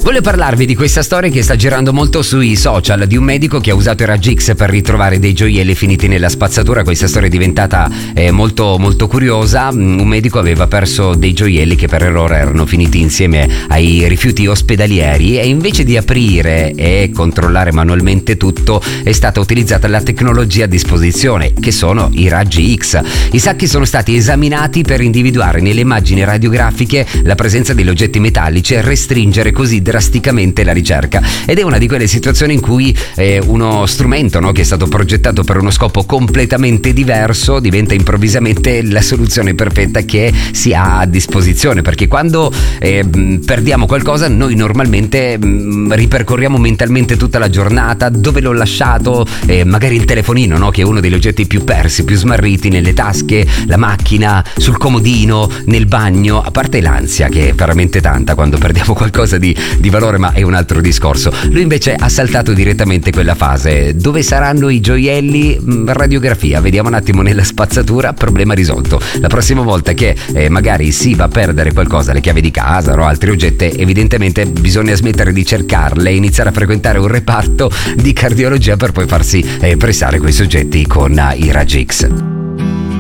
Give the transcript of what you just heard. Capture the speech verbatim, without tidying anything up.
Voglio parlarvi di questa storia che sta girando molto sui social, di un medico che ha usato i raggi X per ritrovare dei gioielli finiti nella spazzatura. Questa storia è diventata eh, molto molto curiosa. Un medico aveva perso dei gioielli che per errore erano finiti insieme ai rifiuti ospedalieri, e invece di aprire e controllare manualmente tutto è stata utilizzata la tecnologia a disposizione, che sono i raggi X. I sacchi sono stati esaminati per individuare nelle immagini radiografiche la presenza degli oggetti metallici e restringere così drasticamente la ricerca. Ed è una di quelle situazioni in cui eh, uno strumento, no, che è stato progettato per uno scopo completamente diverso diventa improvvisamente la soluzione perfetta che si ha a disposizione, perché quando eh, perdiamo qualcosa noi normalmente mh, ripercorriamo mentalmente tutta la giornata, dove l'ho lasciato, eh, magari il telefonino, no, che è uno degli oggetti più persi, più smarriti, nelle tasche, la macchina, sul comodino, nel bagno, a parte l'ansia che è veramente tanta quando perdiamo qualcosa di, di valore, ma è un altro discorso. Lui invece ha saltato direttamente quella fase. Dove saranno i gioielli? Radiografia, vediamo un attimo nella spazzatura, problema risolto. La prossima volta che eh, magari si va a perdere qualcosa, le chiavi di casa o altri oggetti, evidentemente bisogna smettere di cercarle e iniziare a frequentare un reparto di cardiologia per poi farsi eh, prestare quei soggetti con uh, i raggi X.